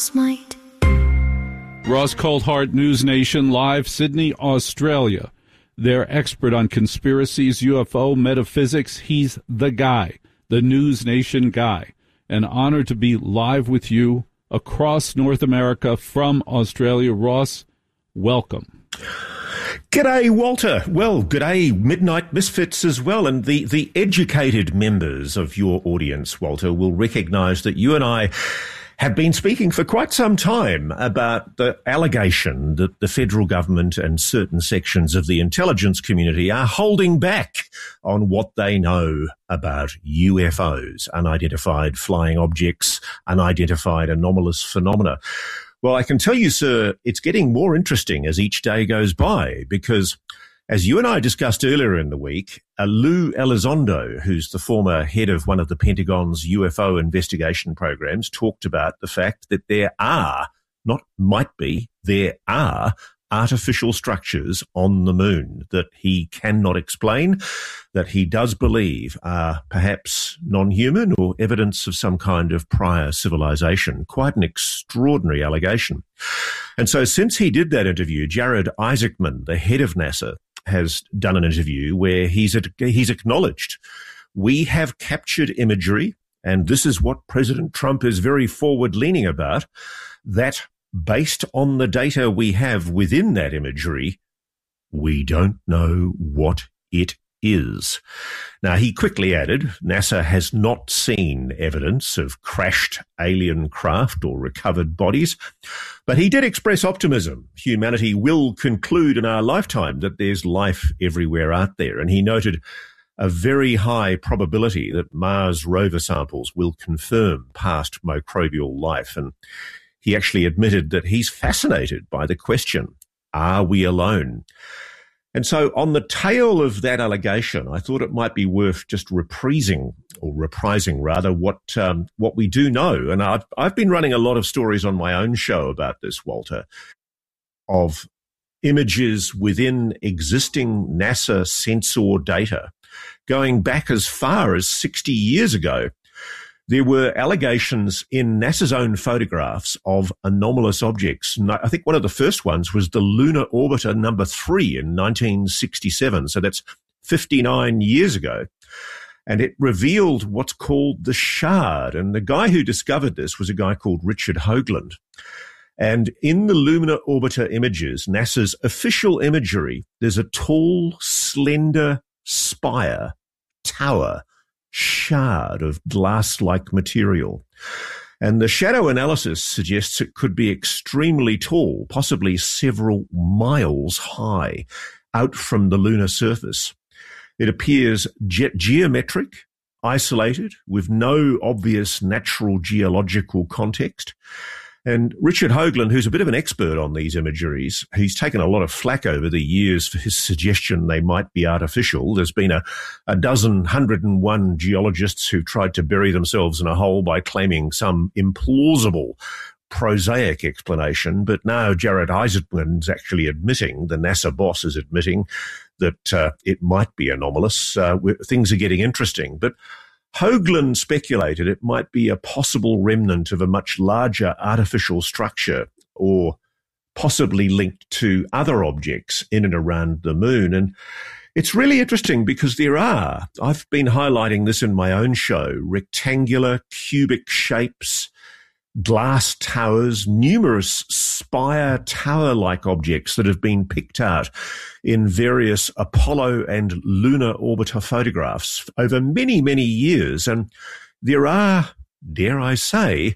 Smite. Ross Coulthart, News Nation, live, Sydney, Australia. They're expert on conspiracies, UFO, metaphysics. He's the guy, the News Nation guy. An honor to be live with you across North America from Australia. Ross, welcome. G'day, Walter. Well, g'day, Midnight Misfits as well. And the educated members of your audience, Walter, will recognise that you and I have been speaking for quite some time about the allegation that the federal government and certain sections of the intelligence community are holding back on what they know about UFOs, unidentified flying objects, unidentified anomalous phenomena. Well, I can tell you, sir, it's getting more interesting as each day goes by because, as you and I discussed earlier in the week, Lou Elizondo, who's the former head of one of the Pentagon's UFO investigation programs, talked about the fact that there are, not might be, there are artificial structures on the moon that he cannot explain, that he does believe are perhaps non-human or evidence of some kind of prior civilization. Quite an extraordinary allegation. And so since he did that interview, Jared Isaacman, the head of NASA, has done an interview where he's acknowledged we have captured imagery, and this is what President Trump is very forward-leaning about, that based on the data we have within that imagery, we don't know what it is. Now, he quickly added, NASA has not seen evidence of crashed alien craft or recovered bodies, but he did express optimism. Humanity will conclude in our lifetime that there's life everywhere out there. And he noted a very high probability that Mars rover samples will confirm past microbial life. And he actually admitted that he's fascinated by the question, are we alone? And so on the tail of that allegation, I thought it might be worth just reprising what we do know. And I've been running a lot of stories on my own show about this, Walter, of images within existing NASA sensor data going back as far as 60 years ago. There were allegations in NASA's own photographs of anomalous objects. I think one of the first ones was the Lunar Orbiter number 3 in 1967. So that's 59 years ago. And it revealed what's called the shard. And the guy who discovered this was a guy called Richard Hoagland. And in the Lunar Orbiter images, NASA's official imagery, there's a tall, slender spire, tower, shard of glass-like material. And the shadow analysis suggests it could be extremely tall, possibly several miles high, out from the lunar surface. It appears geometric, isolated, with no obvious natural geological context. And Richard Hoagland, who's a bit of an expert on these imageries, he's taken a lot of flack over the years for his suggestion they might be artificial. There's been a dozen, 101 geologists who've tried to bury themselves in a hole by claiming some implausible, prosaic explanation. But now Jared Isaacman's actually admitting, the NASA boss is admitting, that it might be anomalous. Things are getting interesting. But Hoagland speculated it might be a possible remnant of a much larger artificial structure or possibly linked to other objects in and around the moon. And it's really interesting because I've been highlighting this in my own show, rectangular, cubic shapes, glass towers, numerous spire tower-like objects that have been picked out in various Apollo and lunar orbiter photographs over many, many years. And there are, dare I say,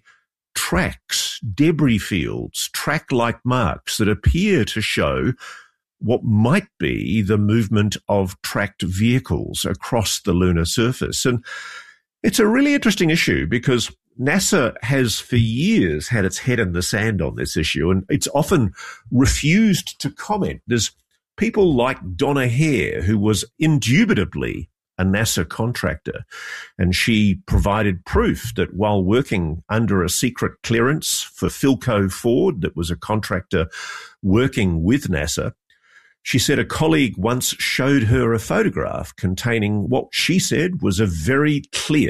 tracks, debris fields, track-like marks that appear to show what might be the movement of tracked vehicles across the lunar surface. And it's a really interesting issue because NASA has for years had its head in the sand on this issue, and it's often refused to comment. There's people like Donna Hare, who was indubitably a NASA contractor, and she provided proof that while working under a secret clearance for Philco Ford, that was a contractor working with NASA, she said a colleague once showed her a photograph containing what she said was a very clear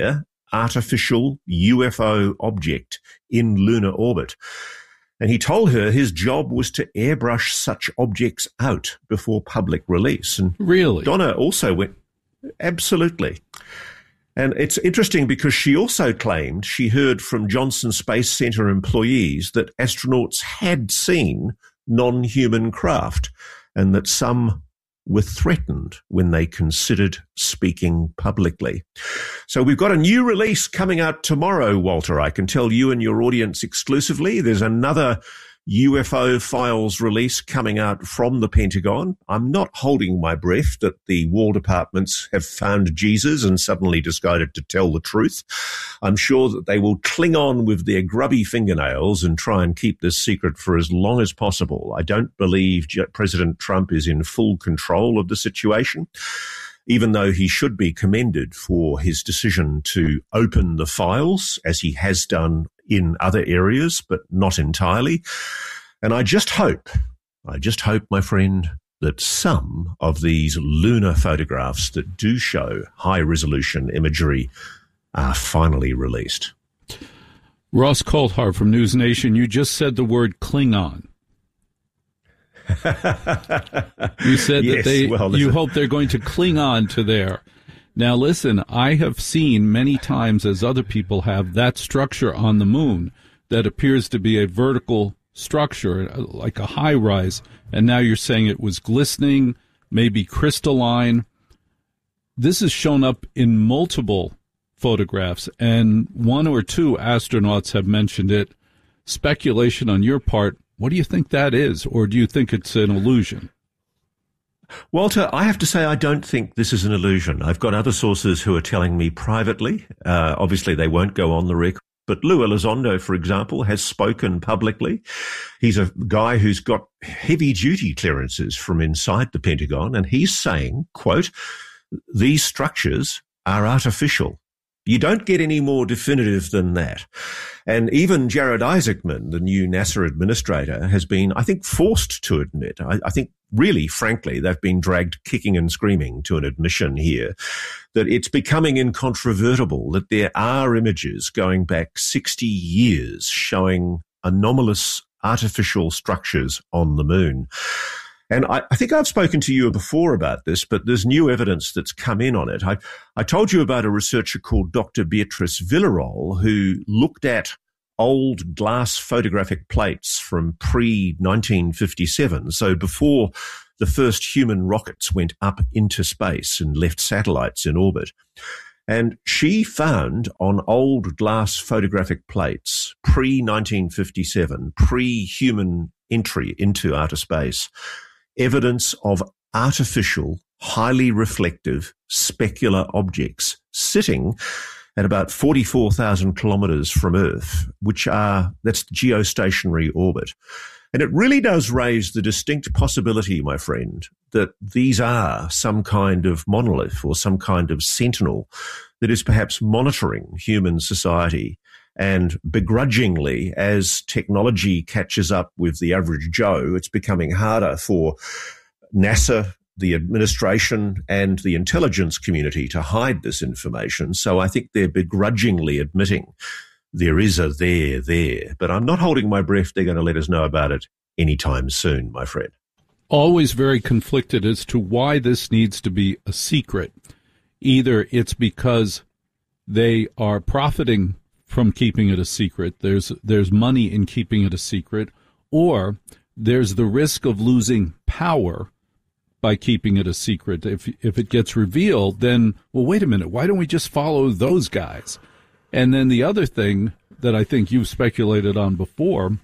artificial UFO object in lunar orbit. And he told her his job was to airbrush such objects out before public release. And really? Donna also went, absolutely. And it's interesting because she also claimed she heard from Johnson Space Center employees that astronauts had seen non-human craft and that some were threatened when they considered speaking publicly. So we've got a new release coming out tomorrow, Walter. I can tell you and your audience exclusively. There's another UFO files release coming out from the Pentagon. I'm not holding my breath that the War departments have found Jesus and suddenly decided to tell the truth. I'm sure that they will cling on with their grubby fingernails and try and keep this secret for as long as possible. I don't believe President Trump is in full control of the situation, even though he should be commended for his decision to open the files, as he has done in other areas, but not entirely. And I just hope, my friend, that some of these lunar photographs that do show high-resolution imagery are finally released. Ross Coulthart from News Nation, you just said the word Klingon. You said yes, that you hope they're going to cling on to their. Now, listen, I have seen many times, as other people have, that structure on the moon that appears to be a vertical structure, like a high rise, and now you're saying it was glistening, maybe crystalline. This has shown up in multiple photographs, and one or two astronauts have mentioned it. Speculation on your part, what do you think that is, or do you think it's an illusion? Walter, I have to say I don't think this is an illusion. I've got other sources who are telling me privately. Obviously, they won't go on the record. But Lou Elizondo, for example, has spoken publicly. He's a guy who's got heavy-duty clearances from inside the Pentagon, and he's saying, quote, "These structures are artificial." You don't get any more definitive than that. And even Jared Isaacman, the new NASA administrator, has been, I think, forced to admit, I think really, frankly, they've been dragged kicking and screaming to an admission here, that it's becoming incontrovertible that there are images going back 60 years showing anomalous artificial structures on the moon. And I think I've spoken to you before about this, but there's new evidence that's come in on it. I told you about a researcher called Dr. Beatrice Villarol, who looked at old glass photographic plates from pre-1957, so before the first human rockets went up into space and left satellites in orbit. And she found on old glass photographic plates, pre-1957, pre-human entry into outer space, evidence of artificial, highly reflective, specular objects sitting at about 44,000 kilometers from Earth, that's geostationary orbit. And it really does raise the distinct possibility, my friend, that these are some kind of monolith or some kind of sentinel that is perhaps monitoring human society. And begrudgingly, as technology catches up with the average Joe, it's becoming harder for NASA, the administration, and the intelligence community to hide this information. So I think they're begrudgingly admitting there is a there. But I'm not holding my breath they're going to let us know about it anytime soon, my friend. Always very conflicted as to why this needs to be a secret. Either it's because they are profiting from keeping it a secret, there's money in keeping it a secret, or there's the risk of losing power by keeping it a secret. If it gets revealed, then, well, wait a minute, why don't we just follow those guys? And then the other thing that I think you've speculated on before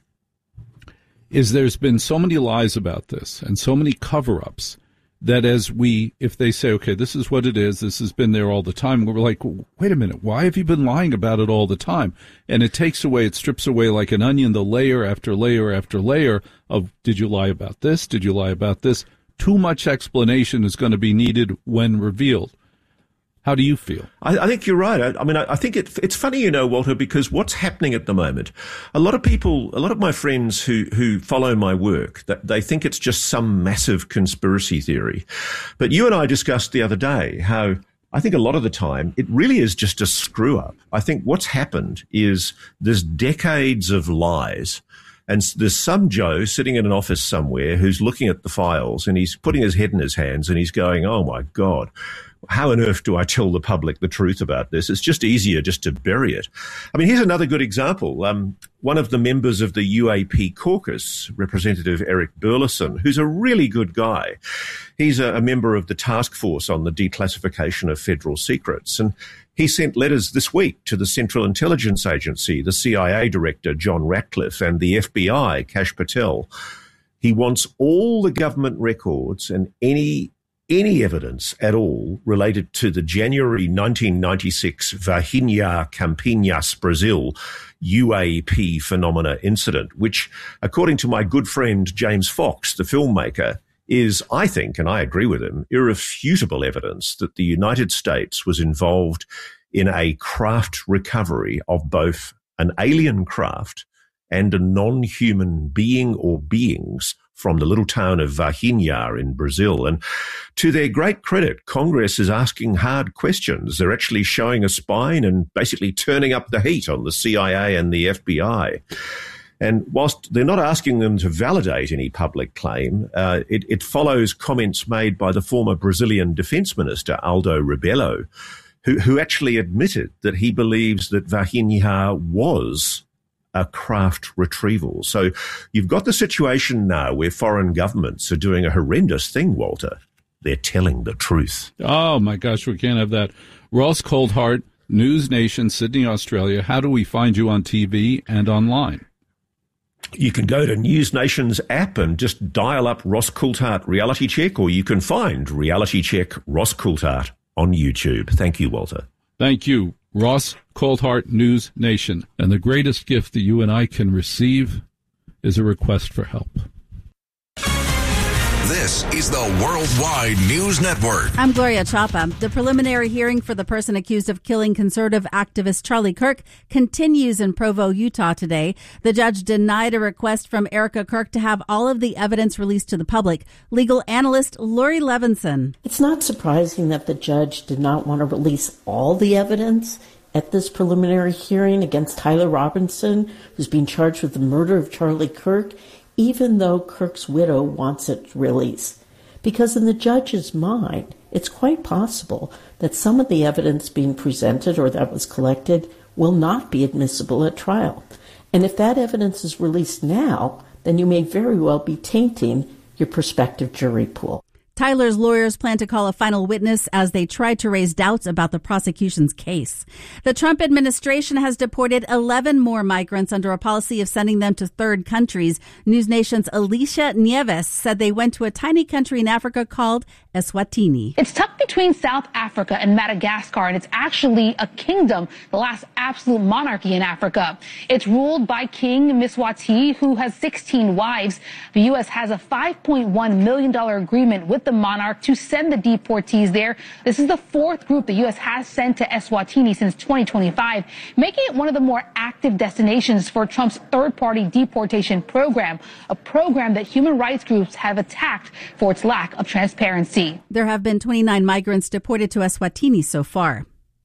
is there's been so many lies about this and so many cover-ups that if they say, okay, this is what it is, this has been there all the time, we're like, wait a minute, why have you been lying about it all the time? And it strips away like an onion, the layer after layer after layer of, did you lie about this? Did you lie about this? Too much explanation is going to be needed when revealed. How do you feel? I think you're right. I think it's funny, Walter, because what's happening at the moment, a lot of my friends who follow my work, that they think it's just some massive conspiracy theory. But you and I discussed the other day how I think a lot of the time it really is just a screw up. I think what's happened is there's decades of lies, and there's some Joe sitting in an office somewhere who's looking at the files and he's putting his head in his hands and he's going, oh my God, how on earth do I tell the public the truth about this? It's just easier just to bury it. I mean, here's another good example. One of the members of the UAP caucus, Representative Eric Burleson, who's a really good guy. He's a member of the task force on the declassification of federal secrets. And he sent letters this week to the Central Intelligence Agency, the CIA director, John Ratcliffe, and the FBI, Kash Patel. He wants all the government records and any evidence at all related to the January 1996 Varginha Campinas, Brazil, UAP phenomena incident, which, according to my good friend James Fox, the filmmaker, is, I think, and I agree with him, irrefutable evidence that the United States was involved in a craft recovery of both an alien craft and a non-human being or beings from the little town of Varginha in Brazil. And to their great credit, Congress is asking hard questions. They're actually showing a spine and basically turning up the heat on the CIA and the FBI. And whilst they're not asking them to validate any public claim, it follows comments made by the former Brazilian defense minister, Aldo Rebelo, who actually admitted that he believes that Varginha was a craft retrieval. So you've got the situation now where foreign governments are doing a horrendous thing, Walter. They're telling the truth. Oh, my gosh, we can't have that. Ross Coulthart, News Nation, Sydney, Australia. How do we find you on TV and online? You can go to News Nation's app and just dial up Ross Coulthart Reality Check, or you can find Reality Check Ross Coulthart on YouTube. Thank you, Walter. Thank you. Ross Coulthart, News Nation. And the greatest gift that you and I can receive is a request for help. This is the Worldwide News Network. I'm Gloria Chapa. The preliminary hearing for the person accused of killing conservative activist Charlie Kirk continues in Provo, Utah today. The judge denied a request from Erica Kirk to have all of the evidence released to the public. Legal analyst Lori Levinson. It's not surprising that the judge did not want to release all the evidence at this preliminary hearing against Tyler Robinson, who's being charged with the murder of Charlie Kirk, even though Kirk's widow wants it released. Because in the judge's mind, it's quite possible that some of the evidence being presented or that was collected will not be admissible at trial. And if that evidence is released now, then you may very well be tainting your prospective jury pool. Tyler's lawyers plan to call a final witness as they try to raise doubts about the prosecution's case. The Trump administration has deported 11 more migrants under a policy of sending them to third countries. News Nation's Alicia Nieves said they went to a tiny country in Africa called Eswatini. It's tucked between South Africa and Madagascar, and it's actually a kingdom, the last absolute monarchy in Africa. It's ruled by King Mswati, who has 16 wives. The U.S. has a $5.1 million agreement with the monarch to send the deportees there. This is the fourth group the U.S. has sent to Eswatini since 2025, making it one of the more active destinations for Trump's third-party deportation program, a program that human rights groups have attacked for its lack of transparency. There have been 29 migrants deported to Eswatini so far.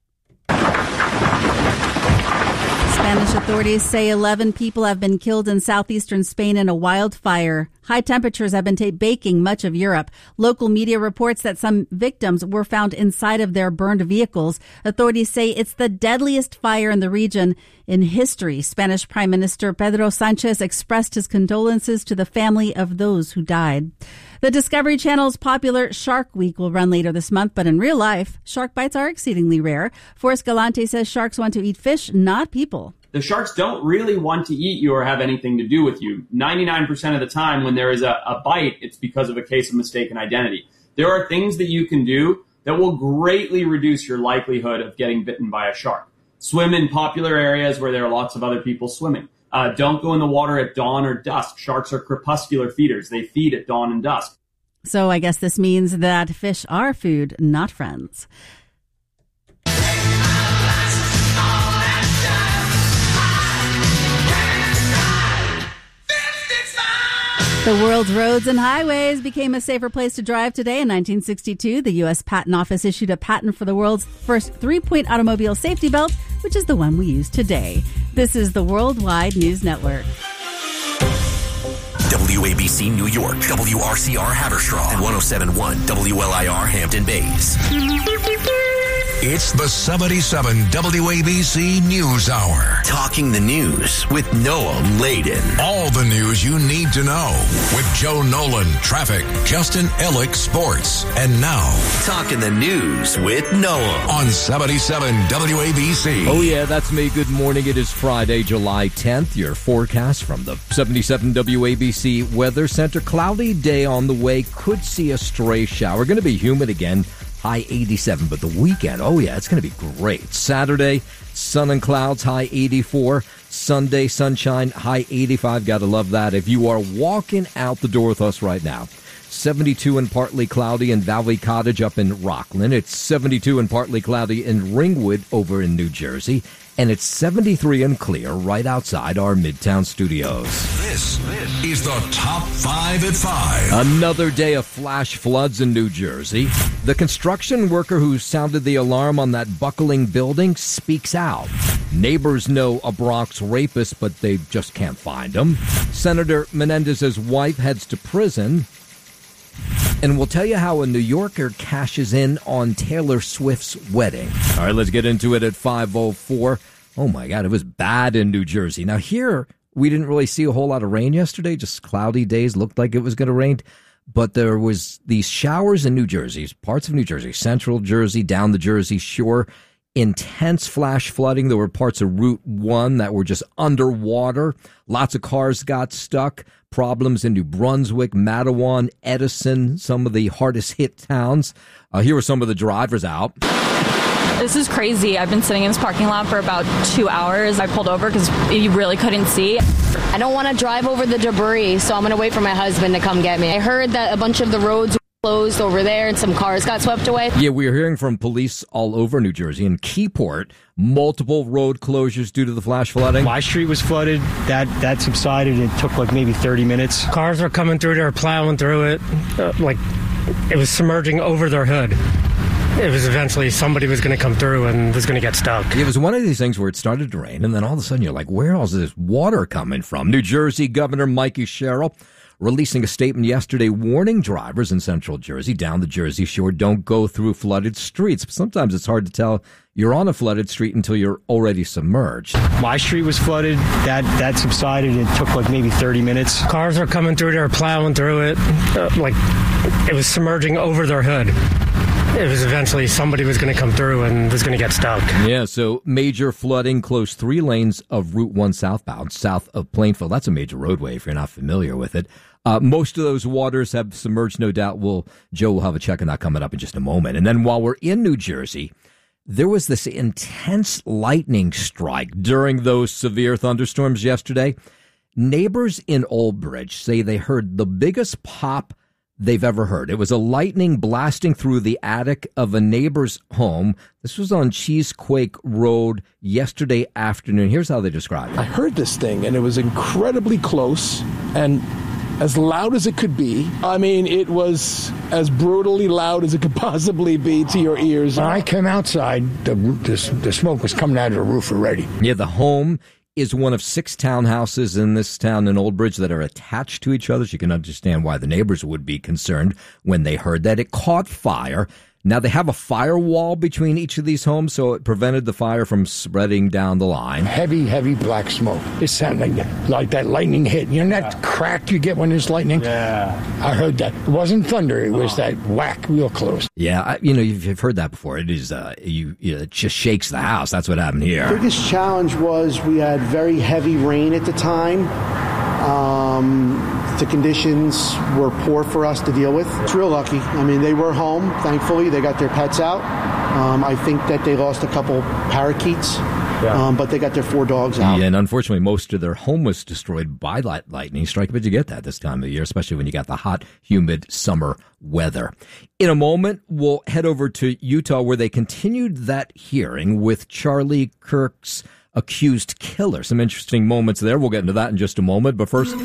Spanish authorities say 11 people have been killed in southeastern Spain in a wildfire. High temperatures have been baking much of Europe. Local media reports that some victims were found inside of their burned vehicles. Authorities say it's the deadliest fire in the region in history. Spanish Prime Minister Pedro Sanchez expressed his condolences to the family of those who died. The Discovery Channel's popular Shark Week will run later this month, but in real life, shark bites are exceedingly rare. Forrest Galante says sharks want to eat fish, not people. The sharks don't really want to eat you or have anything to do with you. 99% of the time when there is a bite, it's because of a case of mistaken identity. There are things that you can do that will greatly reduce your likelihood of getting bitten by a shark. Swim in popular areas where there are lots of other people swimming. Don't go in the water at dawn or dusk. Sharks are crepuscular feeders. They feed at dawn and dusk. So I guess this means that fish are food, not friends. The world's roads and highways became a safer place to drive today. In 1962, the U.S. Patent Office issued a patent for the world's first three-point automobile safety belt, which is the one we use today. This is the Worldwide News Network. WABC New York, WRCR Haverstraw, and 107.1 WLIR Hampton Bays. It's the 77 WABC News Hour. Talking the news with Noah Layden. All the news you need to know with Joe Nolan, traffic, Justin Ellick, sports. And now, Talking the news with Noah on 77 WABC. Oh, yeah, that's me. Good morning. It is Friday, July 10th. Your forecast from the 77 WABC Weather Center. Cloudy day on the way. Could see a stray shower. Going to be humid again. High 87, but the weekend, oh yeah, it's going to be great. Saturday, sun and clouds, high 84. Sunday, sunshine, high 85. Got to love that. If you are walking out the door with us right now, 72 and partly cloudy in Valley Cottage up in Rockland. It's 72 and partly cloudy in Ringwood over in New Jersey. And it's 73 and clear right outside our Midtown studios. This is the Top 5 at 5. Another day of flash floods in New Jersey. The construction worker who sounded the alarm on that buckling building speaks out. Neighbors know a Bronx rapist, but they just can't find him. Senator Menendez's wife heads to prison. And we'll tell you how a New Yorker cashes in on Taylor Swift's wedding. All right, let's get into it at 5:04. Oh, my God, it was bad in New Jersey. Now, here, we didn't really see a whole lot of rain yesterday, just cloudy days, looked like it was going to rain. But there was these showers in New Jersey, parts of New Jersey, central Jersey, down the Jersey Shore, intense flash flooding. There were parts of Route 1 that were just underwater. Lots of cars got stuck. Problems in New Brunswick, Matawan, Edison, some of the hardest hit towns. Here were some of the drivers out. This is crazy. I've been sitting in this parking lot for about 2 hours. I pulled over because you really couldn't see. I don't want to drive over the debris, so I'm going to wait for my husband to come get me. I heard that a bunch of the roads were closed over there and some cars got swept away. Yeah, we are hearing from police all over New Jersey. In Keyport, multiple road closures due to the flash flooding. My street was flooded. That subsided. It took like maybe 30 minutes. Cars were coming through there, plowing through it. Like it was submerging over their hood. It was eventually somebody was going to come through and was going to get stuck. It was one of these things where it started to rain, and then all of a sudden you're like, where else is this water coming from? New Jersey Governor Mikey Sherrill releasing a statement yesterday warning drivers in central Jersey, down the Jersey Shore, don't go through flooded streets. But sometimes it's hard to tell you're on a flooded street until you're already submerged. My street was flooded. That subsided. It took like maybe 30 minutes. Cars were coming through there, plowing through it. Like it was submerging over their hood. It was eventually somebody was going to come through and was going to get stuck. Yeah, so major flooding closed 3 lanes of Route 1 southbound, south of Plainfield. That's a major roadway if you're not familiar with it. Most of those waters have submerged, no doubt. Joe will have a check on that coming up in just a moment. And then while we're in New Jersey, there was this intense lightning strike during those severe thunderstorms yesterday. Neighbors in Old Bridge say they heard the biggest pop they've ever heard. It was a lightning blasting through the attic of a neighbor's home. This was on Cheesequake Road yesterday afternoon. Here's how they described it. I heard this thing, and it was incredibly close and as loud as it could be. I mean, it was as brutally loud as it could possibly be to your ears. When I came outside, the smoke was coming out of the roof already. Yeah, the home is one of 6 townhouses in this town in Old Bridge that are attached to each other. So you can understand why the neighbors would be concerned when they heard that. It caught fire. Now, they have a firewall between each of these homes, so it prevented the fire from spreading down the line. Heavy, heavy black smoke. It sounded like that lightning hit. You know that crack you get when there's lightning? Yeah. I heard that. It wasn't thunder. It was that whack real close. Yeah, you've heard that before. It is, it just shakes the house. That's what happened here. The biggest challenge was we had very heavy rain at the time. The conditions were poor for us to deal with. It's real lucky. I mean, they were home, thankfully. They got their pets out. I think that they lost a couple parakeets, but they got their 4 dogs out. Yeah, and unfortunately, most of their home was destroyed by lightning strike. But you get that this time of year, especially when you got the hot, humid summer weather. In a moment, we'll head over to Utah, where they continued that hearing with Charlie Kirk's accused killer. Some interesting moments there. We'll get into that in just a moment. But first,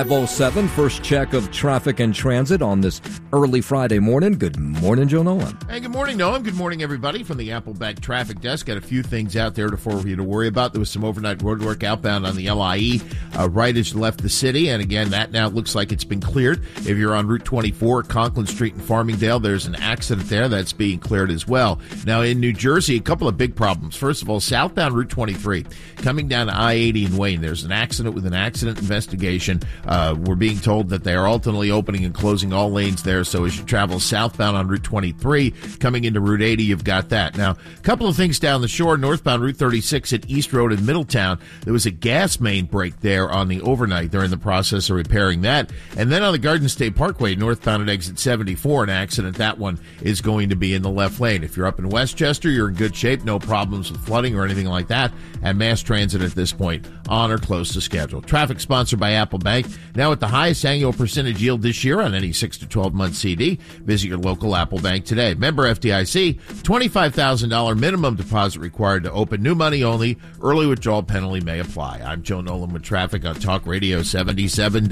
5:07, first check of traffic and transit on this early Friday morning. Good morning, Joe Nolan. Hey, good morning, Noam. Good morning, everybody, from the Appleback Traffic Desk. Got a few things out there for you to worry about. There was some overnight roadwork outbound on the LIE right as you left the city. And again, that now looks like it's been cleared. If you're on Route 24, Conklin Street in Farmingdale, there's an accident there that's being cleared as well. Now, in New Jersey, a couple of big problems. First of all, southbound Route 23, coming down to I-80 in Wayne, there's an accident with an accident investigation. We're being told that they are ultimately opening and closing all lanes there. So as you travel southbound on Route 23, coming into Route 80, you've got that. Now, a couple of things down the shore, northbound Route 36 at East Road in Middletown. There was a gas main break there on the overnight. They're in the process of repairing that. And then on the Garden State Parkway, northbound at exit 74, an accident. That one is going to be in the left lane. If you're up in Westchester, you're in good shape. No problems with flooding or anything like that. And mass transit at this point on or close to schedule. Traffic sponsored by Apple Bank. Now at the highest annual percentage yield this year on any 6 to 12 month CD. Visit your local Apple Bank today. Member FDIC, $25,000 minimum deposit required to open. New money only. Early withdrawal penalty may apply. I'm Joe Nolan with traffic on Talk Radio 77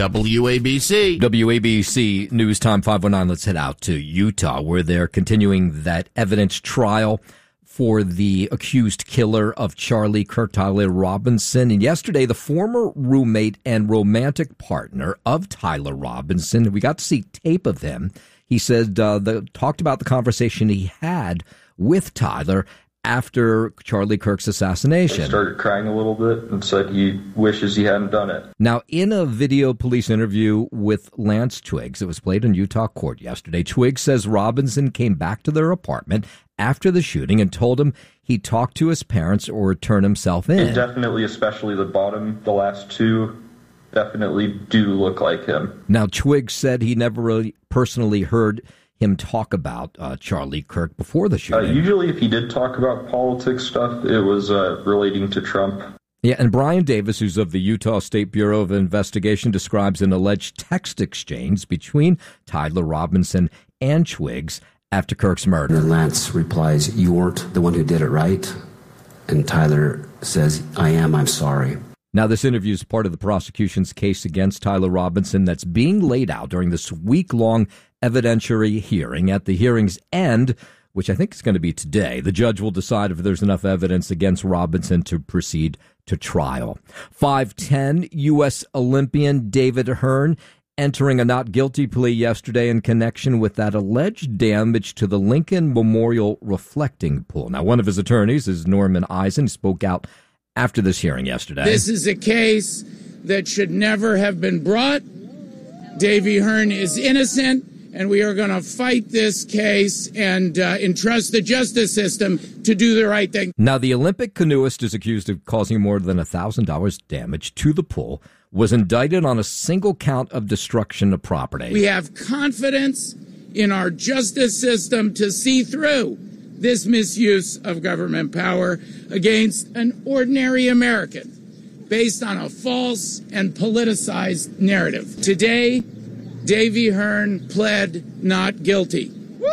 WABC. WABC News Time 5:09. Let's head out to Utah, where they're continuing that evidence trial for the accused killer of Charlie Kirk, Tyler Robinson. And yesterday, the former roommate and romantic partner of Tyler Robinson, we got to see tape of him. He said, talked about the conversation he had with Tyler after Charlie Kirk's assassination. He started crying a little bit and said he wishes he hadn't done it. Now, in a video police interview with Lance Twiggs, it was played in Utah court yesterday, Twiggs says Robinson came back to their apartment after the shooting and told him he talked to his parents or turn himself in. It definitely, especially the last two, definitely do look like him. Now, Twiggs said he never really personally heard him talk about Charlie Kirk before the shooting. Usually if he did talk about politics stuff, it was relating to Trump. Yeah, and Brian Davis, who's of the Utah State Bureau of Investigation, describes an alleged text exchange between Tyler Robinson and Twiggs after Kirk's murder. And Lance replies, "You weren't the one who did it, right?" And Tyler says, "I am, I'm sorry." Now, this interview is part of the prosecution's case against Tyler Robinson that's being laid out during this week-long evidentiary hearing. At the hearing's end, which I think is going to be today, the judge will decide if there's enough evidence against Robinson to proceed to trial. 5'10", U.S. Olympian David Hearn entering a not guilty plea yesterday in connection with that alleged damage to the Lincoln Memorial reflecting pool. Now, one of his attorneys is Norman Eisen. He spoke out after this hearing yesterday. This is a case that should never have been brought. Davy Hearn is innocent, and we are going to fight this case and entrust the justice system to do the right thing. Now, the Olympic canoeist is accused of causing more than $1,000 damage to the pool, was indicted on a single count of destruction of property. We have confidence in our justice system to see through this misuse of government power against an ordinary American based on a false and politicized narrative. Today, Davy Hearn pled not guilty.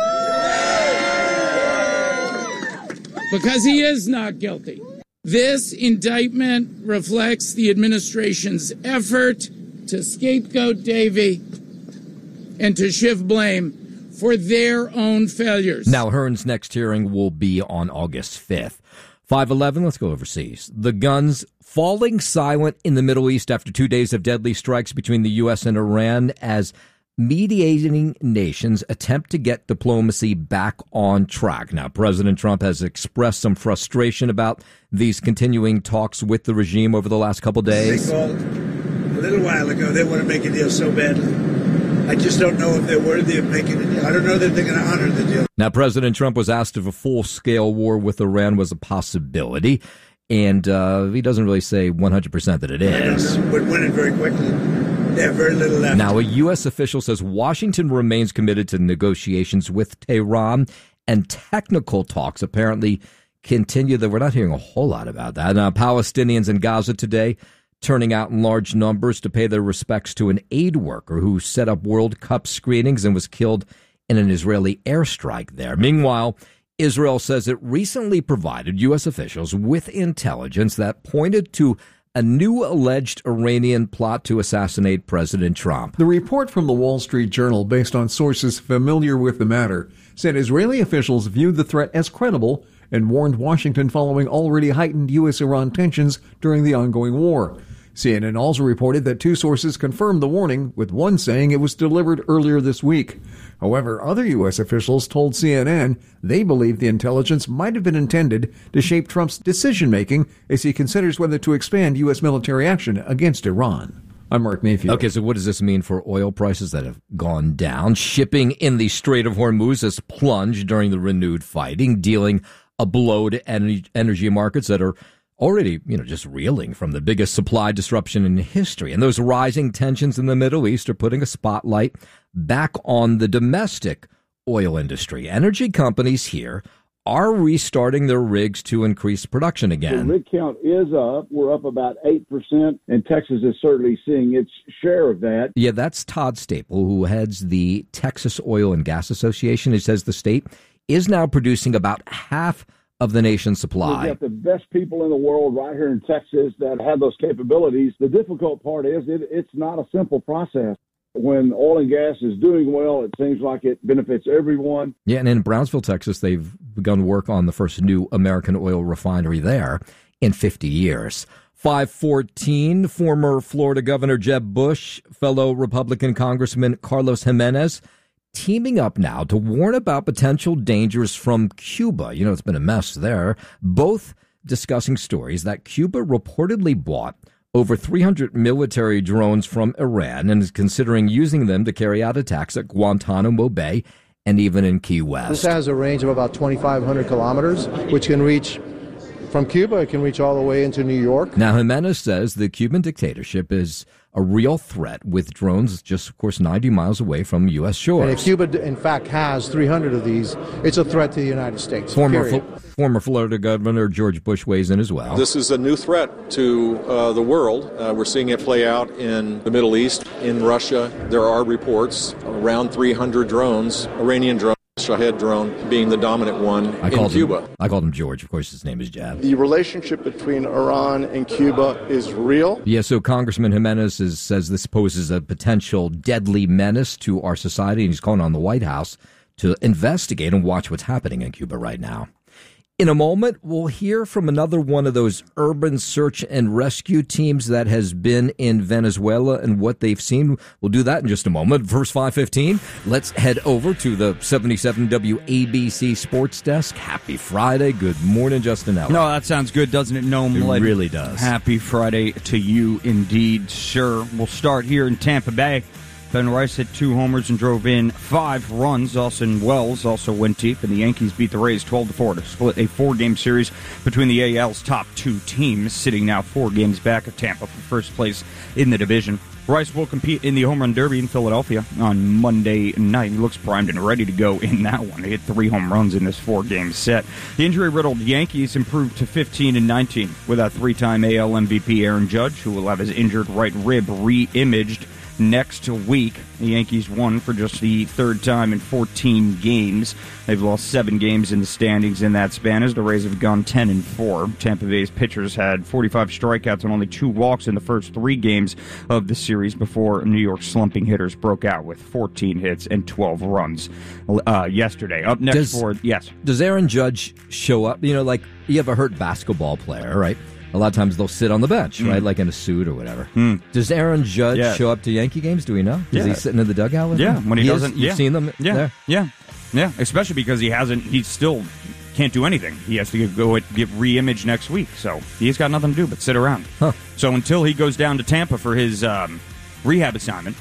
Because he is not guilty. This indictment reflects the administration's effort to scapegoat Davy and to shift blame for their own failures. Now, Hearn's next hearing will be on August 5th. 5:11, let's go overseas. The guns falling silent in the Middle East after 2 days of deadly strikes between the U.S. and Iran as mediating nations attempt to get diplomacy back on track. Now, President Trump has expressed some frustration about these continuing talks with the regime over the last couple days. They called a little while ago. They want to make a deal so badly. I just don't know if they're worthy of making a deal. I don't know that they're going to honor the deal. Now, President Trump was asked if a full-scale war with Iran was a possibility, and he doesn't really say 100% that it is. But win it very quickly. They have very little left. Now, a U.S. official says Washington remains committed to negotiations with Tehran, and technical talks apparently continue. That we're not hearing a whole lot about that. Now, Palestinians in Gaza today turning out in large numbers to pay their respects to an aid worker who set up World Cup screenings and was killed in an Israeli airstrike there. Meanwhile, Israel says it recently provided U.S. officials with intelligence that pointed to a new alleged Iranian plot to assassinate President Trump. The report from the Wall Street Journal, based on sources familiar with the matter, said Israeli officials viewed the threat as credible and warned Washington following already heightened U.S.-Iran tensions during the ongoing war. CNN also reported that two sources confirmed the warning, with one saying it was delivered earlier this week. However, other U.S. officials told CNN they believe the intelligence might have been intended to shape Trump's decision-making as he considers whether to expand U.S. military action against Iran. I'm Mark Mayfield. Okay, so what does this mean for oil prices that have gone down? Shipping in the Strait of Hormuz has plunged during the renewed fighting, dealing a blow to energy markets that are already, just reeling from the biggest supply disruption in history. And those rising tensions in the Middle East are putting a spotlight back on the domestic oil industry. Energy companies here are restarting their rigs to increase production again. The rig count is up. We're up about 8%, and Texas is certainly seeing its share of that. Yeah, that's Todd Staple, who heads the Texas Oil and Gas Association. He says the state is now producing about half of the nation's supply. We've got the best people in the world right here in Texas that have those capabilities. The difficult part is it's not a simple process. When oil and gas is doing well, it seems like it benefits everyone. Yeah, and in Brownsville, Texas, they've begun work on the first new American oil refinery there in 50 years. 5:14, former Florida Governor Jeb Bush, fellow Republican Congressman Carlos Jimenez, teaming up now to warn about potential dangers from Cuba. It's been a mess there. Both discussing stories that Cuba reportedly bought over 300 military drones from Iran and is considering using them to carry out attacks at Guantanamo Bay and even in Key West. This has a range of about 2,500 kilometers, which can reach from Cuba. It can reach all the way into New York. Now, Jimenez says the Cuban dictatorship is a real threat, with drones just, of course, 90 miles away from U.S. shores. And if Cuba, in fact, has 300 of these, it's a threat to the United States. Former Florida Governor George Bush weighs in as well. This is a new threat to the world. We're seeing it play out in the Middle East, in Russia. There are reports around 300 drones, Iranian drones, Shahed drone being the dominant one in Cuba. I called him George. Of course, his name is Jab. The relationship between Iran and Cuba is real. Yeah, so Congressman Jimenez says this poses a potential deadly menace to our society, and he's calling on the White House to investigate and watch what's happening in Cuba right now. In a moment, we'll hear from another one of those urban search and rescue teams that has been in Venezuela and what they've seen. We'll do that in just a moment. First 5:15, let's head over to the 77 WABC Sports Desk. Happy Friday. Good morning, Justin Elliott. No, that sounds good, doesn't it? No, it really does. Happy Friday to you indeed, sir. We'll start here in Tampa Bay. Ben Rice hit 2 homers and drove in 5 runs. Austin Wells also went deep, and the Yankees beat the Rays 12-4 to split a 4-game series between the AL's top 2 teams, sitting now 4 games back of Tampa for first place in the division. Rice will compete in the Home Run Derby in Philadelphia on Monday night. He looks primed and ready to go in that one. He hit 3 home runs in this 4-game set. The injury-riddled Yankees improved to 15-19 without 3-time AL MVP Aaron Judge, who will have his injured right rib re-imaged next week. The Yankees won for just the 3rd time in 14 games. They've lost 7 games in the standings in that span, as the Rays have gone 10-4. Tampa Bay's pitchers had 45 strikeouts and only 2 walks in the first 3 games of the series before New York's slumping hitters broke out with 14 hits and 12 runs yesterday. Up next Does Aaron Judge show up? Like you have a hurt basketball player, right? A lot of times they'll sit on the bench, right, like in a suit or whatever. Does Aaron Judge show up to Yankee games? Do we know? Is he sitting in the dugout with them? When he doesn't. You've seen them there? Yeah, especially because he still can't do anything. He has to get re-imaged next week, so he's got nothing to do but sit around. So until he goes down to Tampa for his rehab assignment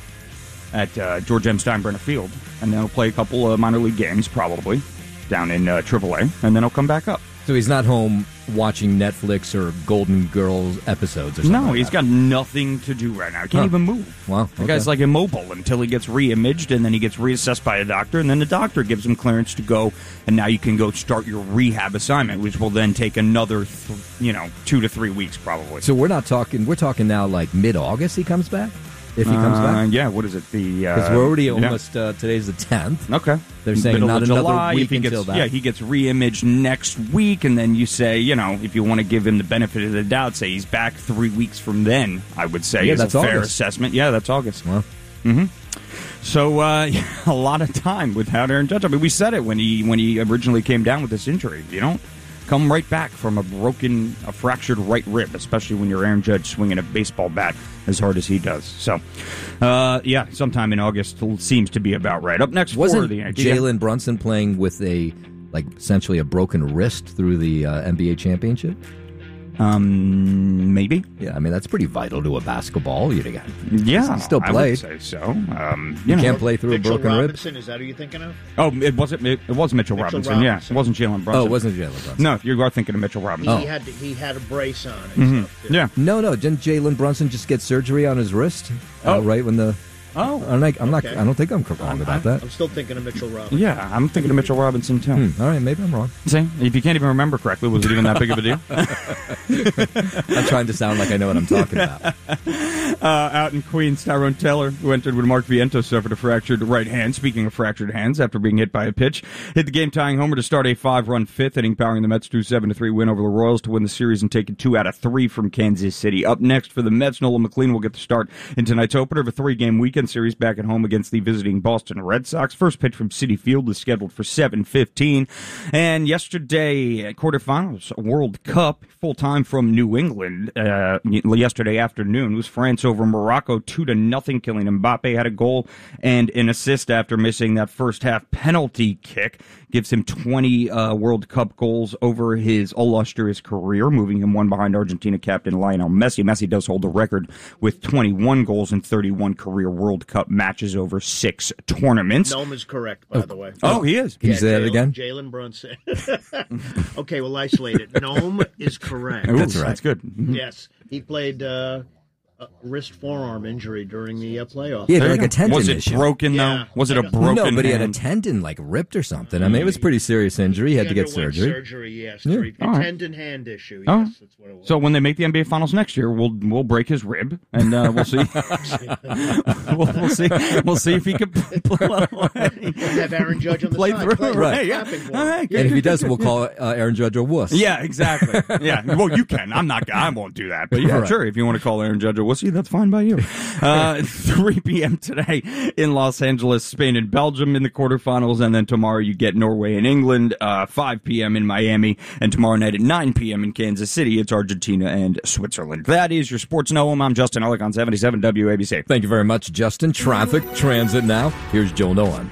at George M. Steinbrenner Field, and then he'll play a couple of minor league games, probably, down in AAA, and then he'll come back up. So he's not home watching Netflix or Golden Girls episodes or something. No, he's got nothing to do right now. He can't even move. Wow. The guy's like immobile until he gets re-imaged, and then he gets reassessed by a doctor, and then the doctor gives him clearance to go, and now you can go start your rehab assignment, which will then take another 2 to 3 weeks probably. So we're talking now like mid-August he comes back? If he comes back? Yeah, what is it? Because we're already almost, today's the 10th. Okay. They're saying Middle not of another July, week if he until gets, that. Yeah, he gets re-imaged next week, and then you say, if you want to give him the benefit of the doubt, say he's back 3 weeks from then, I would say is that's a fair August. assessment. Yeah, that's August. Well. Mm-hmm. So, a lot of time without Aaron Judge. I mean, we said it when he originally came down with this injury. You don't come right back from a fractured right rib, especially when you're Aaron Judge swinging a baseball bat as hard as he does. So, sometime in August seems to be about right. Up next, wasn't for the Jalen Brunson playing with essentially a broken wrist through the NBA championship? Maybe. Yeah, I mean, that's pretty vital to a basketball. He still played. I would say so. You can't play through Mitchell a broken Robinson, is that who you're thinking of? Oh, it was Mitchell Robinson. Yeah, it wasn't Jalen Brunson. Oh, it wasn't Jalen Brunson. No, you are thinking of Mitchell Robinson. He had a brace on. Mm-hmm. Yeah. No. Didn't Jalen Brunson just get surgery on his wrist? Right when the. Oh, I'm not. I don't think I'm wrong about that. I'm still thinking of Mitchell Robinson. Yeah, I'm thinking of Mitchell Robinson too. All right, maybe I'm wrong. See, if you can't even remember correctly, was it even that big of a deal? I'm trying to sound like I know what I'm talking about. Out in Queens, Tyrone Taylor, who entered when Mark Vientos suffered a fractured right hand. Speaking of fractured hands, after being hit by a pitch, hit the game-tying homer to start a 5-run fifth inning, powering the Mets to a 7-3 win over the Royals to win the series and take it 2 out of 3 from Kansas City. Up next for the Mets, Nolan McLean will get the start in tonight's opener of a 3-game weekend series back at home against the visiting Boston Red Sox. First pitch from Citi Field is scheduled for 7:15. And yesterday, quarterfinals World Cup, full time from New England. Yesterday afternoon was France over Morocco 2-0. Kylian Mbappe had a goal and an assist after missing that first half penalty kick. Gives him 20 World Cup goals over his illustrious career, moving him one behind Argentina captain Lionel Messi. Messi does hold the record with 21 goals in 31 career World Cup matches over 6 tournaments. Noam is correct, by the way. Oh, he is. Can you say that again? Jalen Brunson. Okay, we'll isolate it. Noam is correct. Ooh, that's right. That's good. Yes, he played wrist forearm injury during the playoffs. He had like a tendon Was it issue. broken, though? Yeah. Was it a broken No, but he had a hand? tendon ripped or something. I mean, it was a pretty serious injury. He had to get underwent surgery. Surgery, yes. Yeah. A All right. tendon hand issue. Oh. Yes, that's what it was. So when they make the NBA Finals next year, we'll break his rib and we'll see. we'll see if he can have Aaron Judge on the play side. through. Play Right? Yeah. tapping for All him. right. And if he doesn't, we'll call Aaron Judge a wuss. Yeah, exactly. Yeah. Well, you can. I'm not. I won't do that. But yeah, Right. sure. If you want to call Aaron Judge a wussy, that's fine by you. 3 p.m. today in Los Angeles, Spain and Belgium in the quarterfinals, and then tomorrow you get Norway and England. 5 p.m. in Miami, and tomorrow night at 9 p.m. in Kansas City, it's Argentina and Switzerland. That is your Sports Noam. I'm Justin Ellick on 77 WABC. Thank you very much, Justin. Traffic, transit now. Here's Joe Nolan.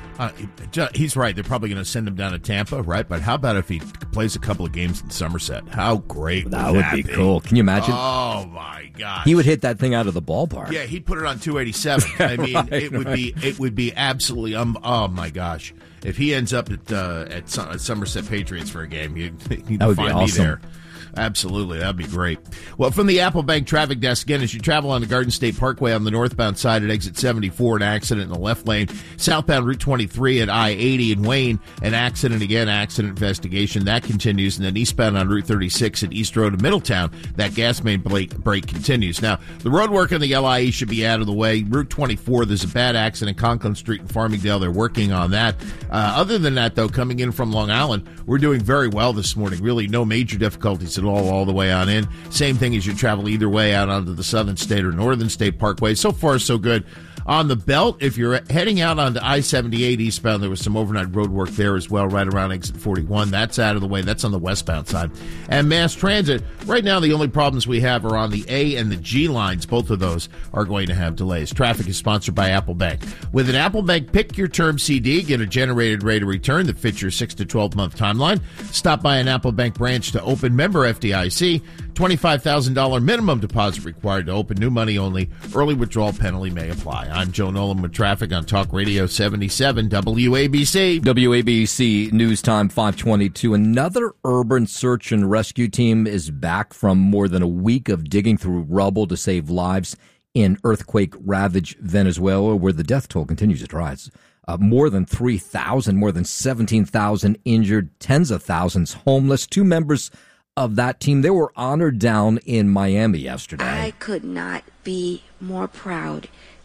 He's right. They're probably going to send him down to Tampa, right? But how about if he plays a couple of games in Somerset? How great would That would be cool. Can you imagine? Oh, my gosh. He would hit that thing out of the ballpark. Yeah, he'd put it on 287. I mean, Right, it would be absolutely oh my gosh. If he ends up at Somerset Patriots for a game, you'd That would be find awesome. me there. Absolutely, that'd be great. Well, from the Apple Bank traffic desk, again, as you travel on the Garden State Parkway on the northbound side at exit 74, an accident in the left lane. Southbound Route 23 at I-80 in Wayne, an accident investigation. That continues. And then eastbound on Route 36 at East Road in Middletown, that gas main break continues. Now, the road work on the LIE should be out of the way. Route 24, there's a bad accident, Conklin Street in Farmingdale. They're working on that. Other than that, though, coming in from Long Island, we're doing very well this morning. Really no major difficulties at all the way on in. Same thing as you travel either way out onto the Southern State or Northern State Parkway. So far, so good. On the belt, if you're heading out onto I-78 eastbound, there was some overnight road work there as well, right around exit 41. That's out of the way. That's on the westbound side. And mass transit, right now the only problems we have are on the A and the G lines. Both of those are going to have delays. Traffic is sponsored by Apple Bank. With an Apple Bank Pick Your Term CD, get a generated rate of return that fits your 6 to 12-month timeline. Stop by an Apple Bank branch to open. Member FDIC. $25,000 minimum deposit required to open. New money only. Early withdrawal penalty may apply. I'm Joe Nolan with traffic on Talk Radio 77 WABC. WABC News Time 522. Another urban search and rescue team is back from more than a week of digging through rubble to save lives in earthquake-ravaged Venezuela, where the death toll continues to rise. More than 3,000, more than 17,000 injured, tens of thousands homeless. 2 members of that team, they were honored down in Miami yesterday. I could not be more proud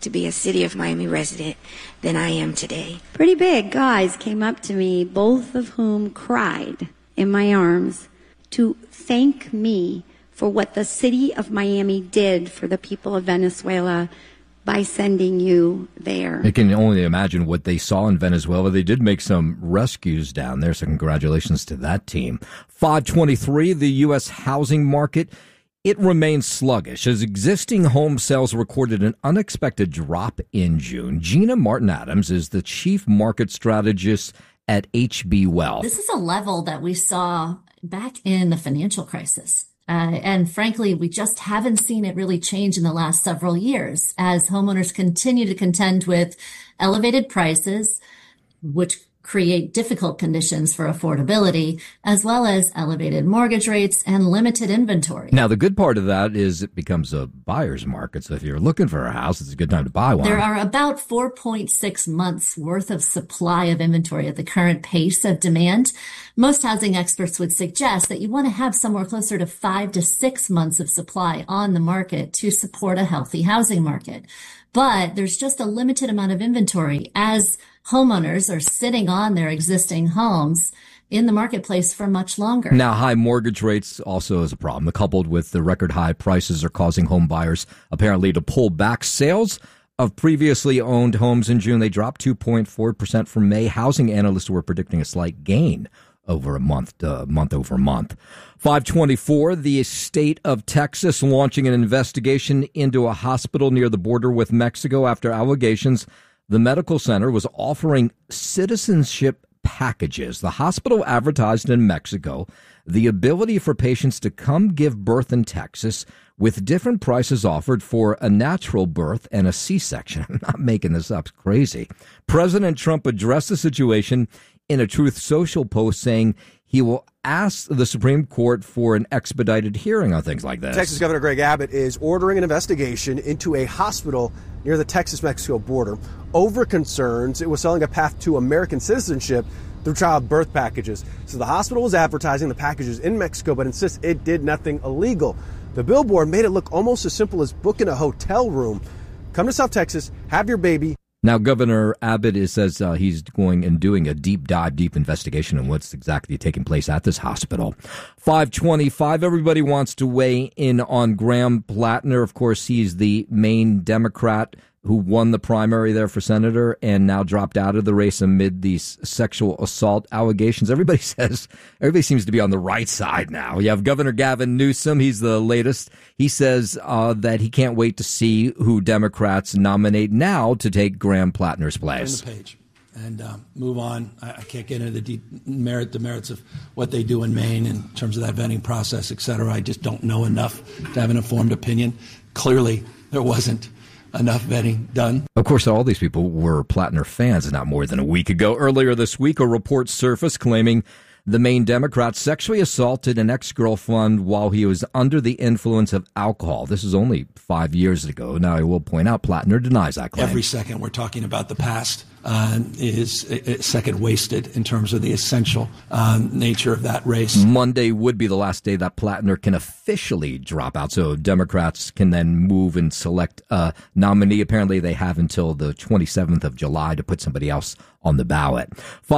to be a City of Miami resident than I am today. Pretty big guys came up to me, both of whom cried in my arms to thank me for what the City of Miami did for the people of Venezuela by sending you there. I can only imagine what they saw in Venezuela. They did make some rescues down there, so congratulations to that team. 523, the U.S. housing market, it remains sluggish as existing home sales recorded an unexpected drop in June. Gina Martin-Adams is the chief market strategist at HB Wealth. This is a level that we saw back in the financial crisis. And frankly, we just haven't seen it really change in the last several years as homeowners continue to contend with elevated prices, which create difficult conditions for affordability, as well as elevated mortgage rates and limited inventory. Now, the good part of that is it becomes a buyer's market. So if you're looking for a house, it's a good time to buy one. There are about 4.6 months worth of supply of inventory at the current pace of demand. Most housing experts would suggest that you want to have somewhere closer to 5 to 6 months of supply on the market to support a healthy housing market. But there's just a limited amount of inventory as homeowners are sitting on their existing homes in the marketplace for much longer. Now, high mortgage rates also is a problem. Coupled with the record high prices are causing home buyers apparently to pull back. Sales of previously owned homes in June, they dropped 2.4% from May. Housing analysts were predicting a slight gain over a month over month. 524, the state of Texas launching an investigation into a hospital near the border with Mexico after allegations the medical center was offering citizenship packages. The hospital advertised in Mexico the ability for patients to come give birth in Texas with different prices offered for a natural birth and a C-section. I'm not making this up. It's crazy. President Trump addressed the situation in a Truth Social post saying he will ask the Supreme Court for an expedited hearing on things like this. Texas Governor Greg Abbott is ordering an investigation into a hospital near the Texas-Mexico border over concerns it was selling a path to American citizenship through child birth packages. So the hospital was advertising the packages in Mexico, but insists it did nothing illegal. The billboard made it look almost as simple as booking a hotel room. Come to South Texas, have your baby. Now, Governor Abbott says he's going and doing a deep investigation on what's exactly taking place at this hospital. 525, everybody wants to weigh in on Graham Plattner. Of course, he's the Maine Democrat who won the primary there for senator and now dropped out of the race amid these sexual assault allegations. Everybody seems to be on the right side now. You have Governor Gavin Newsom. He's the latest. He says that he can't wait to see who Democrats nominate now to take Graham Plattner's place. Turn the page and move on. I can't get into the merits of what they do in Maine in terms of that vetting process, et cetera. I just don't know enough to have an informed opinion. Clearly, there wasn't enough vetting done. Of course, all these people were Plattner fans not more than a week ago. Earlier this week, a report surfaced claiming the Maine Democrat sexually assaulted an ex-girlfriend while he was under the influence of alcohol. This is only 5 years ago. Now, I will point out, Plattner denies that claim. Every second we're talking about the past is a second wasted in terms of the essential nature of that race. Monday would be the last day that Plattner can officially drop out, so Democrats can then move and select a nominee. Apparently, they have until the 27th of July to put somebody else on the ballot.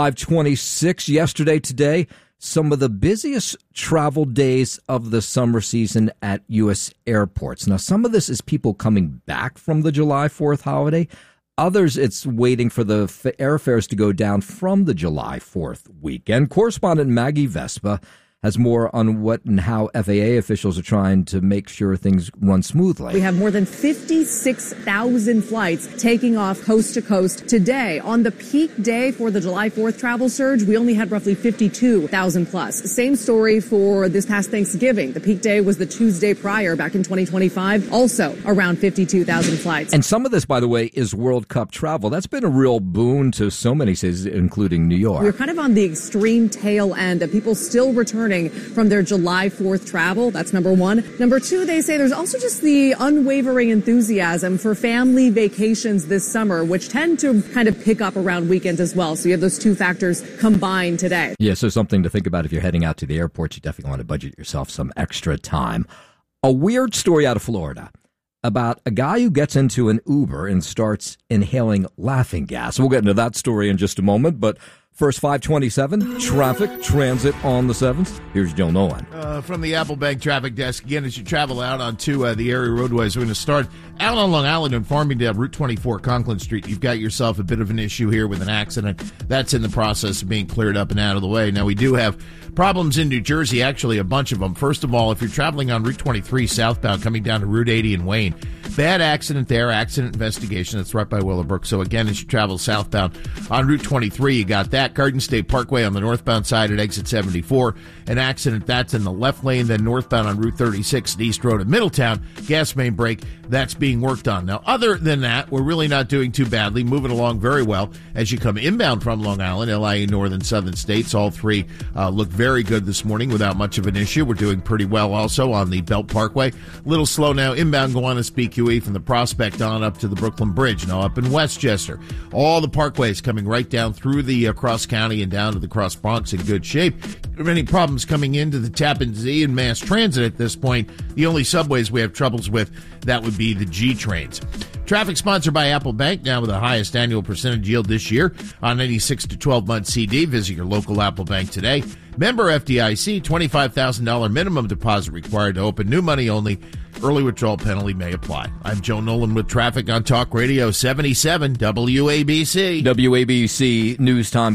526 yesterday, today, some of the busiest travel days of the summer season at U.S. airports. Now, some of this is people coming back from the July 4th holiday. Others, it's waiting for the airfares to go down from the July 4th weekend. Correspondent Maggie Vespa has more on what and how FAA officials are trying to make sure things run smoothly. We have more than 56,000 flights taking off coast to coast today. On the peak day for the July 4th travel surge, we only had roughly 52,000 plus. Same story for this past Thanksgiving. The peak day was the Tuesday prior back in 2025, also around 52,000 flights. And some of this, by the way, is World Cup travel. That's been a real boon to so many cities, including New York. We're kind of on the extreme tail end of people still returning from their July 4th travel. That's number one. Number two, they say there's also just the unwavering enthusiasm for family vacations this summer, which tend to kind of pick up around weekends as well. So you have those two factors combined today. Yeah, so something to think about if you're heading out to the airport. You definitely want to budget yourself some extra time. A weird story out of Florida. about a guy who gets into an Uber and starts inhaling laughing gas. We'll get into that story in just a moment, but first, 527, traffic, transit on the 7th. Here's Joe Nolan. From the Applebank Traffic Desk, again, as you travel out onto the area roadways, we're going to start out on Long Island and Farmingdale, Route 24, Conklin Street. You've got yourself a bit of an issue here with an accident. That's in the process of being cleared up and out of the way. Now, we do have problems in New Jersey, actually a bunch of them. First of all, if you're traveling on Route 23 southbound, coming down to Route 80 in Wayne, bad accident there, accident investigation. That's right by Willowbrook. So again, as you travel southbound on Route 23, you got that. Garden State Parkway on the northbound side at exit 74. An accident that's in the left lane, then northbound on Route 36 East Road at Middletown. Gas main break, that's being worked on. Now, other than that, we're really not doing too badly. Moving along very well as you come inbound from Long Island, LIE, Northern Southern States. All three look very good this morning without much of an issue. We're doing pretty well also on the Belt Parkway. A little slow now inbound Gowanus BQE from the Prospect on up to the Brooklyn Bridge. Now up in Westchester, all the parkways coming right down through the Cross County and down to the Cross Bronx in good shape. If there are any problems coming into the Tappan Zee and Mass Transit at this point, the only subways we have troubles with, that would be the G trains. Traffic sponsored by Apple Bank, now with the highest annual percentage yield this year on any 6 to 12-month CD. Visit your local Apple Bank today. Member FDIC, $25,000 minimum deposit required to open. New money only. Early withdrawal penalty may apply. I'm Joe Nolan with traffic on Talk Radio 77 WABC. WABC News Time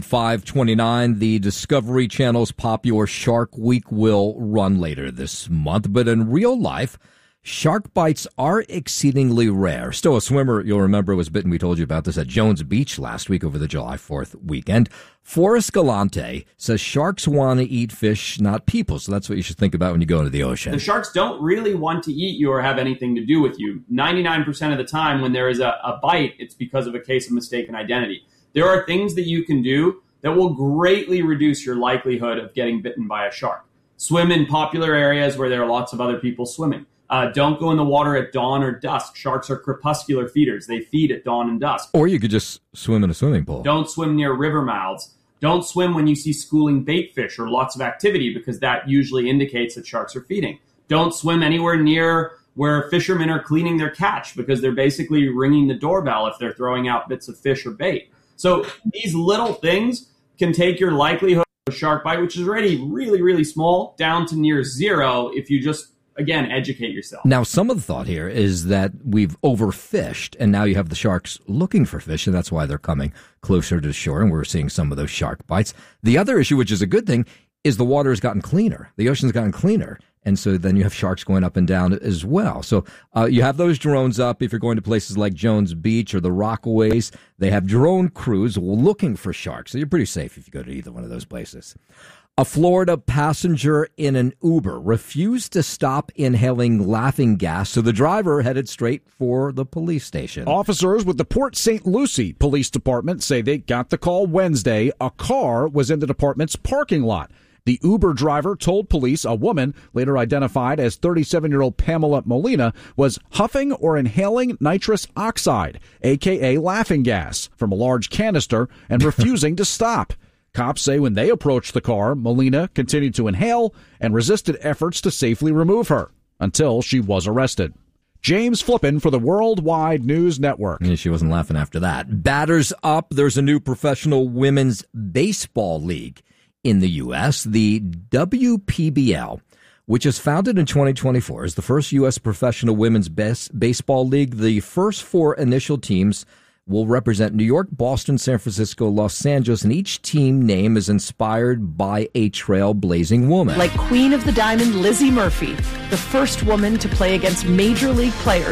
529. The Discovery Channel's popular Shark Week will run later this month, but in real life, shark bites are exceedingly rare. Still, a swimmer, you'll remember, was bitten. We told you about this at Jones Beach last week over the July 4th weekend. Forrest Galante says sharks want to eat fish, not people. So that's what you should think about when you go into the ocean. The sharks don't really want to eat you or have anything to do with you. 99% of the time when there is a bite, it's because of a case of mistaken identity. There are things that you can do that will greatly reduce your likelihood of getting bitten by a shark. Swim in popular areas where there are lots of other people swimming. Don't go in the water at dawn or dusk. Sharks are crepuscular feeders. They feed at dawn and dusk. Or you could just swim in a swimming pool. Don't swim near river mouths. Don't swim when you see schooling bait fish or lots of activity, because that usually indicates that sharks are feeding. Don't swim anywhere near where fishermen are cleaning their catch, because they're basically ringing the doorbell if they're throwing out bits of fish or bait. So these little things can take your likelihood of a shark bite, which is already really, really small, down to near zero if you just, again, educate yourself. Now, some of the thought here is that we've overfished, and now you have the sharks looking for fish, and that's why they're coming closer to shore, and we're seeing some of those shark bites. The other issue, which is a good thing, is the water has gotten cleaner. The ocean's gotten cleaner, and so then you have sharks going up and down as well. So you have those drones up. If you're going to places like Jones Beach or the Rockaways, they have drone crews looking for sharks, so you're pretty safe if you go to either one of those places. A Florida passenger in an Uber refused to stop inhaling laughing gas, so the driver headed straight for the police station. Officers with the Port St. Lucie Police Department say they got the call Wednesday. A car was in the department's parking lot. The Uber driver told police a woman, later identified as 37-year-old Pamela Molina, was huffing or inhaling nitrous oxide, a.k.a. laughing gas, from a large canister and refusing to stop. Cops say when they approached the car, Molina continued to inhale and resisted efforts to safely remove her until she was arrested. James Flippin for the Worldwide News Network. Yeah, she wasn't laughing after that. Batters up. There's a new professional women's baseball league in the U.S., the WPBL, which is founded in 2024, is the first U.S. professional women's baseball league. The first four initial teams will represent New York, Boston, San Francisco, Los Angeles, and each team name is inspired by a trailblazing woman. Like Queen of the Diamond Lizzie Murphy, the first woman to play against major league players